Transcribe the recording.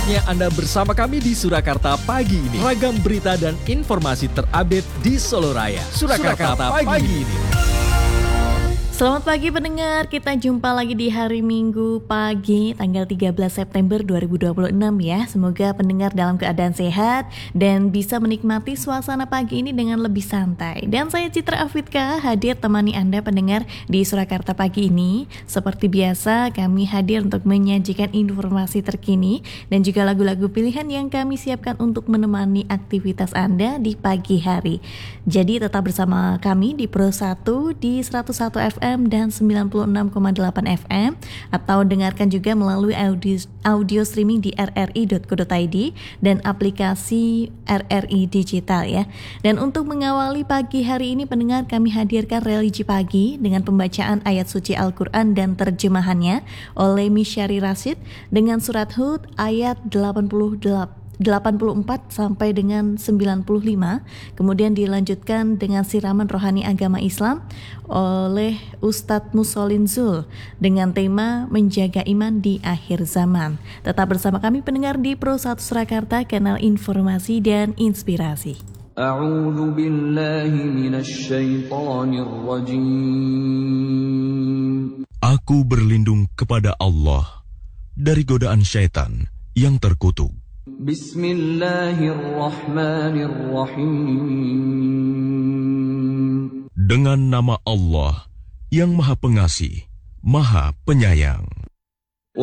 Saatnya Anda bersama kami di Surakarta pagi ini. Ragam berita dan informasi terupdate di Solo Raya. Surakarta pagi ini. Selamat pagi pendengar, kita jumpa lagi di hari Minggu pagi tanggal 13 September 2026 ya. Semoga pendengar dalam keadaan sehat dan bisa menikmati suasana pagi ini dengan lebih santai. Dan saya Citra Afitka hadir temani Anda pendengar di Surakarta pagi ini. Seperti biasa kami hadir untuk menyajikan informasi terkini dan juga lagu-lagu pilihan yang kami siapkan untuk menemani aktivitas Anda di pagi hari. Jadi tetap bersama kami di Pro 1 di 101 FM dan 96,8 FM atau dengarkan juga melalui audio streaming di rri.co.id dan aplikasi RRI Digital ya. Dan untuk mengawali pagi hari ini pendengar, kami hadirkan religi pagi dengan pembacaan ayat suci Al-Quran dan terjemahannya oleh Misyari Rashid dengan surat Hud ayat 84 sampai dengan 95. Kemudian dilanjutkan dengan siraman rohani agama Islam oleh Ustadz Mussolin Zul dengan tema menjaga iman di akhir zaman. Tetap bersama kami pendengar di Pro 1 Surakarta, kanal informasi dan inspirasi. A'udzu billahi minasy syaithanir rajim. Aku berlindung kepada Allah dari godaan syaitan yang terkutuk. Bismillahirrahmanirrahim. Dengan nama Allah yang Maha Pengasih, Maha Penyayang.